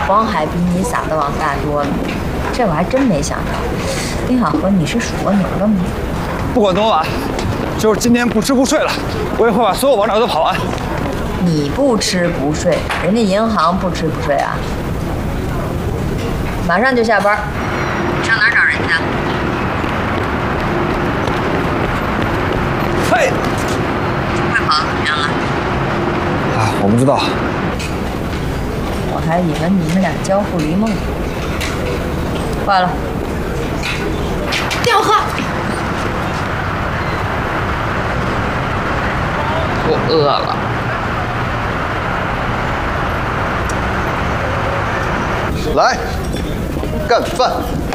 黄海比你撒的网大多了，这我还真没想到。林小河，你是属蜗牛的吗？ 不管多晚，就是今天不吃不睡了，我也会把所有网点都跑完。 你不吃不睡，人家银行不吃不睡啊。马上就下班，上哪儿找人去？ 嘿， 快跑怎么样了？ 啊，我不知道。 我还以为你们俩交互离梦呢。坏了， 电话。 我饿了。 来，干饭。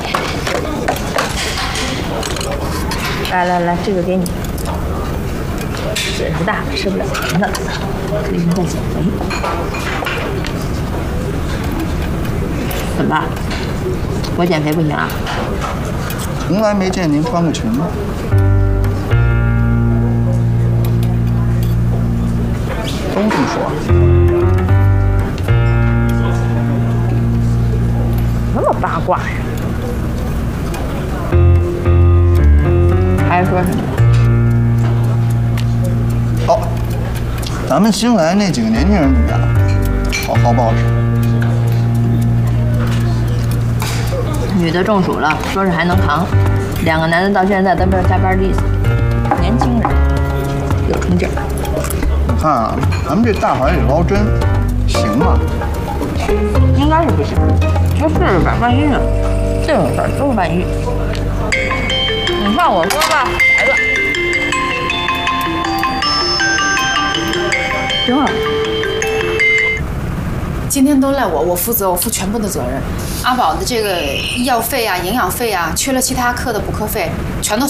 来，这个给你。岁数大了，吃不了甜的，最近在减肥。怎么了？我减肥不行啊？ 从来没见您穿过裙子。都这么说。 那么八卦呀？还说什么？ 哦，咱们新来那几个年轻人怎么样？好不好使？ 女的中暑了，说是还能扛。2个男的到现在都没有加班的意思。年轻人有冲劲儿。 你看啊，咱们这大海里捞针，行吗？ 应该是不行，就试试吧，万一呢？这种事儿都是万一。你看我说吧，来了，行了。 今天都赖我，我负责，我负全部的责任。阿宝的这个医药费啊、营养费啊，缺了其他科的补课费，全都